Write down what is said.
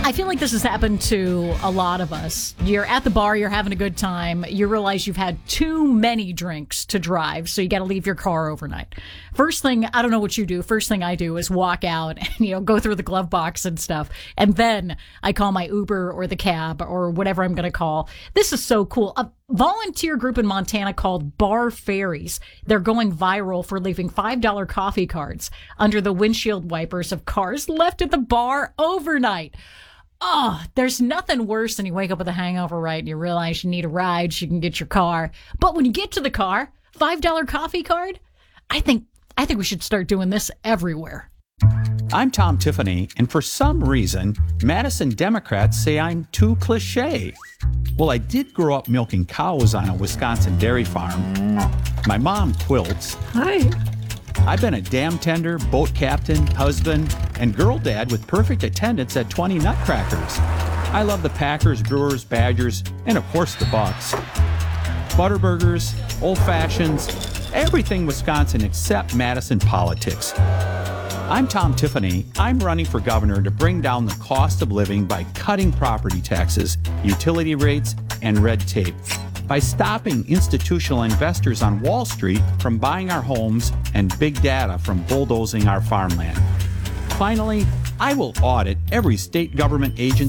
I feel like this has happened to a lot of us. You're at the bar, you're having a good time, you realize you've had too many drinks to drive, so you got to leave your car overnight. First thing, I don't know what you do, first thing I do is walk out and, go through the glove box and stuff. And then I call my Uber or the cab or whatever I'm going to call. This is so cool. A volunteer group in Montana called Bar Fairies. They're going viral for leaving $5 coffee cards under the windshield wipers of cars left at the bar overnight. Oh, there's nothing worse than you wake up with a hangover, right? And you realize you need a ride so you can get your car. But when you get to the car, $5 coffee card? I think we should start doing this everywhere. I'm Tom Tiffany, and for some reason, Madison Democrats say I'm too cliche. Well, I did grow up milking cows on a Wisconsin dairy farm. My mom quilts. Hi. I've been a dam tender, boat captain, husband, and girl dad with perfect attendance at 20 Nutcrackers. I love the Packers, Brewers, Badgers, and of course the Bucks. Butterburgers, old fashions, everything Wisconsin except Madison politics. I'm Tom Tiffany. I'm running for governor to bring down the cost of living by cutting property taxes, utility rates, and red tape. By stopping institutional investors on Wall Street from buying our homes and big data from bulldozing our farmland. Finally, I will audit every state government agency